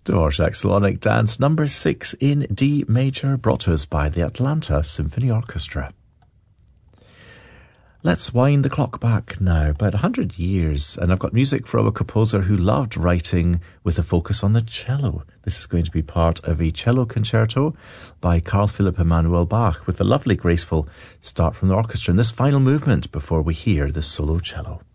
Dvorak's Symphonic Dance number 6 in D major, brought to us by the Atlanta Symphony Orchestra. Let's wind the clock back now, about 100 years, and I've got music from a composer who loved writing with a focus on the cello. This is going to be part of a cello concerto by Carl Philipp Emanuel Bach, with a lovely, graceful start from the orchestra in this final movement before we hear the solo cello.